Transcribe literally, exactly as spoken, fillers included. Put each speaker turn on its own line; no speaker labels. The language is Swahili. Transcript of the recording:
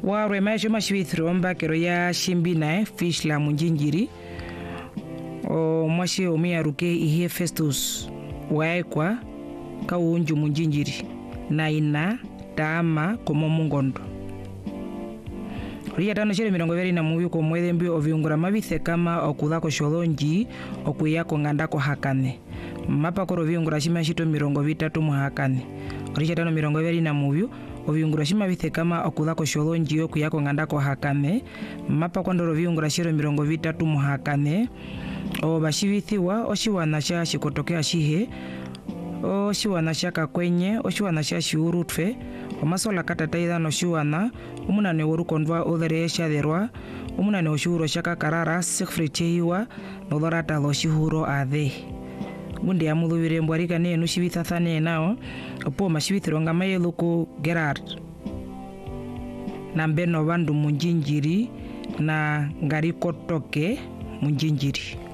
warwe maisho mashivithiro mbakero ya shimbinae fish la munjinjiri o mwashi omia ruke ihe Festus waekwa kaunju munjinjiri na ina taama komo mungondo Ria tano shiri mirongo veri na muyu ko mwethe mbio oviungura mavithe kama okuthako sholonji okuyako ngandako hakane mapa koro viungura shima shito mirongo vitatu muhakane Ria tano mirongo veri na muyu oviungura shima vithe kama okuthako sholonji okuyako ngandako hakane mapa kwandoro viungura shiro mirongo vitatu muhakane o bashivithiwa oshiwana sha shikotokea shihe o shiwana shaka kwenye o shiwana sha shiurutwe o masola katata ithano shiwana umunane urukondwa uthere shatherwa umunane oshuro shaka karara sekfrechehiwa nothorata lo shihuro athe ngundi ya muthuvire mbwarika nenu shivithathane nao opo mashivithiro ngama yeluku Gerard na mbeno vandu munjinjiri na ngarikotoke munjinjiri